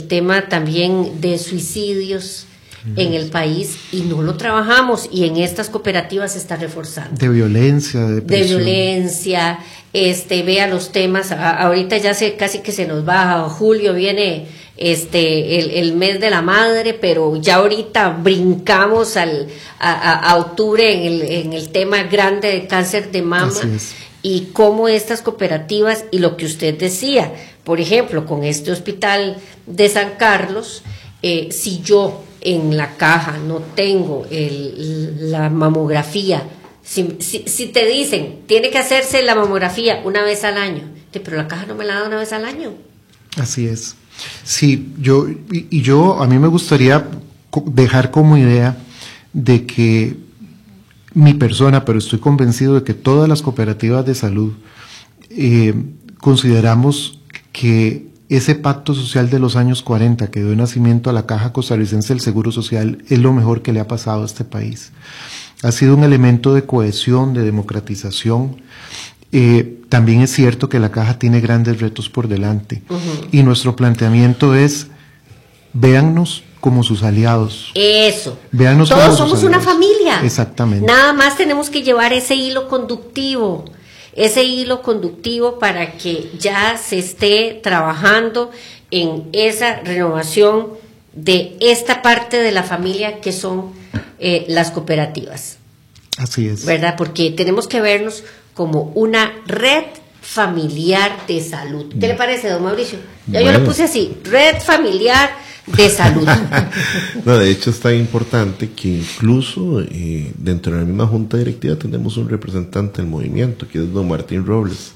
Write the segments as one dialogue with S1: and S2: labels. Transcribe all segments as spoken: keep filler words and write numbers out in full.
S1: el tema también de suicidios en el país y no lo trabajamos, y en estas cooperativas se está reforzando.
S2: De violencia, de
S1: depresión. De violencia, este, vea los temas, a, ahorita ya se, casi que se nos va, julio viene este el, el mes de la madre, pero ya ahorita brincamos al, a, a, a octubre en el, en el tema grande de cáncer de mama, y cómo estas cooperativas, y lo que usted decía, por ejemplo, con este hospital de San Carlos, eh, si yo en la caja no tengo el, la mamografía, si, si, si te dicen, tiene que hacerse la mamografía una vez al año, pero la caja no me la da una vez al año.
S2: Así es. Sí, yo, y, y yo, a mí me gustaría dejar como idea de que mi persona, pero estoy convencido de que todas las cooperativas de salud eh, consideramos que ese pacto social de los años cuarenta que dio nacimiento a la Caja Costarricense del Seguro Social es lo mejor que le ha pasado a este país. Ha sido un elemento de cohesión, de democratización. Eh, también es cierto que la Caja tiene grandes retos por delante. Uh-huh. Y nuestro planteamiento es, véannos como sus aliados.
S1: Eso.
S2: Véannos
S1: Todos
S2: como
S1: somos
S2: sus
S1: una
S2: aliados.
S1: familia.
S2: Exactamente.
S1: Nada más tenemos que llevar ese hilo conductivo. Ese hilo conductivo para que ya se esté trabajando en esa renovación de esta parte de la familia que son eh, las cooperativas.
S2: Así es.
S1: ¿Verdad? Porque tenemos que vernos como una red familiar de salud. ¿Qué le parece, don Mauricio? Ya bueno. Yo lo puse así, red familiar de salud.
S3: No, de hecho es tan importante que incluso eh, dentro de la misma junta directiva tenemos un representante del movimiento, que es don Martín Robles.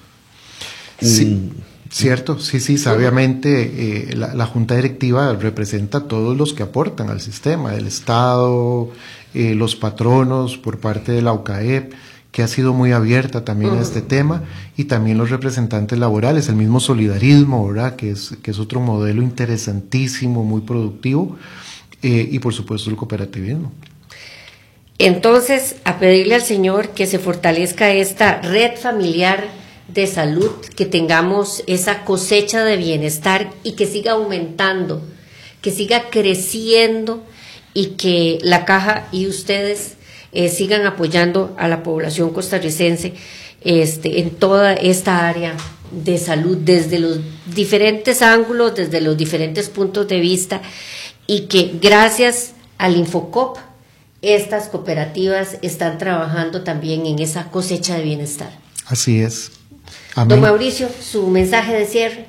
S2: Sí, mm. Cierto, sí, sí, sabiamente eh, la, la junta directiva representa a todos los que aportan al sistema, el Estado, eh, los patronos por parte de la U C A E P, que ha sido muy abierta también uh-huh. a este tema, y también los representantes laborales, el mismo solidarismo, ¿verdad?, que es, que es otro modelo interesantísimo, muy productivo, eh, y por supuesto el cooperativismo.
S1: Entonces, a pedirle al Señor que se fortalezca esta red familiar de salud, que tengamos esa cosecha de bienestar y que siga aumentando, que siga creciendo, y que la Caja y ustedes Eh, sigan apoyando a la población costarricense este, en toda esta área de salud, desde los diferentes ángulos, desde los diferentes puntos de vista, y que gracias al Infocop estas cooperativas están trabajando también en esa cosecha de bienestar.
S2: Así es. Amén.
S1: Don Mauricio, su mensaje de cierre.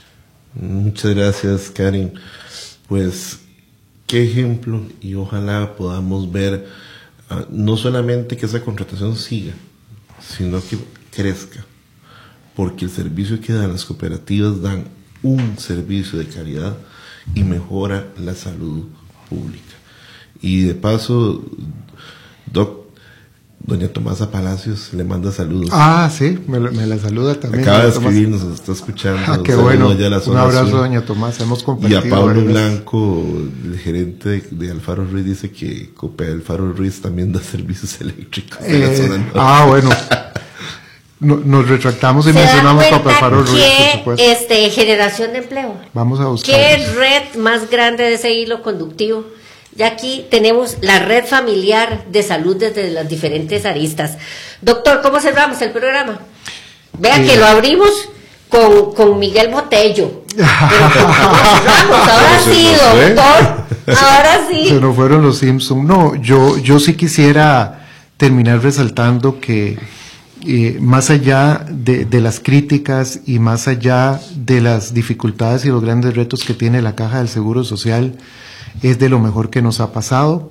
S3: Muchas gracias, Karen. Pues qué ejemplo, y ojalá podamos ver Uh, no solamente que esa contratación siga, sino que crezca, porque el servicio que dan las cooperativas dan un servicio de calidad y mejora la salud pública. Y de paso, Doc, doña Tomasa Palacios le manda saludos.
S2: Ah, sí, me, me la saluda también.
S3: Acaba de escribirnos, nos está escuchando.
S2: Ah, qué bueno. Un abrazo, azul. Doña Tomasa, hemos compartido.
S3: Y a Pablo varios. Blanco, el gerente de, de Alfaro Ruiz, dice que Alfaro Ruiz también da servicios eléctricos.
S2: Eh, ah, bueno. No, nos retractamos y mencionamos a Alfaro Ruiz, por supuesto.
S1: Este, generación de empleo.
S2: Vamos a buscar.
S1: ¿Qué red más grande de ese hilo conductivo? Ya aquí tenemos la red familiar de salud desde las diferentes aristas. Doctor, ¿cómo cerramos el programa? Vea sí. que lo abrimos con, con Miguel Botello. Pero ¿cómo cerramos? Ahora sí, doctor. Ahora sí.
S2: Se nos fueron los Simpsons. No, yo, yo sí quisiera terminar resaltando que eh, más allá de, de las críticas y más allá de las dificultades y los grandes retos que tiene la Caja del Seguro Social, es de lo mejor que nos ha pasado.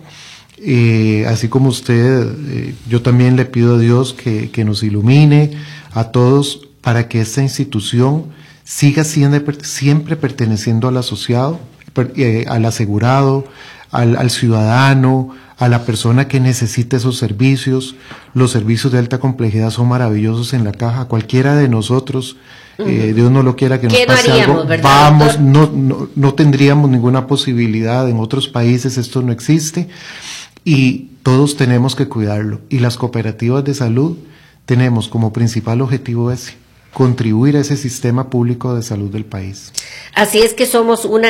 S2: Eh, así como usted, eh, yo también le pido a Dios que, que nos ilumine a todos para que esta institución siga siendo, siempre perteneciendo al asociado, per, eh, al asegurado, al, al ciudadano, a la persona que necesita esos servicios. Los servicios de alta complejidad son maravillosos en la Caja. Cualquiera de nosotros, uh-huh. eh, Dios no lo quiera que nos pase no algo, ¿verdad, vamos, no, no, no tendríamos ninguna posibilidad. En otros países esto no existe y todos tenemos que cuidarlo. Y las cooperativas de salud tenemos como principal objetivo ese, contribuir a ese sistema público de salud del país.
S1: Así es que somos una